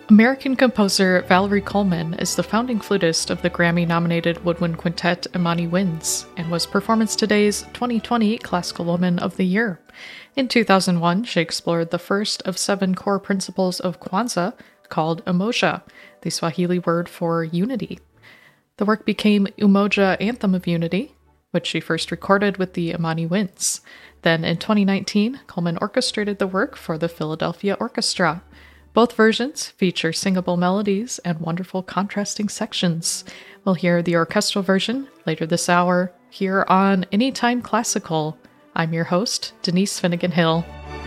American composer Valerie Coleman is the founding flutist of the Grammy-nominated woodwind quintet Imani Winds, and was Performance Today's 2020 Classical Woman of the Year. In 2001, she explored the first of 7 core principles of Kwanzaa, called Umoja, the Swahili word for unity. The work became Umoja Anthem of Unity, which she first recorded with the Imani Winds. Then in 2019, Coleman orchestrated the work for the Philadelphia Orchestra. Both versions feature singable melodies and wonderful contrasting sections. We'll hear the orchestral version later this hour here on Anytime Classical. I'm your host, Denise Finnegan Hill.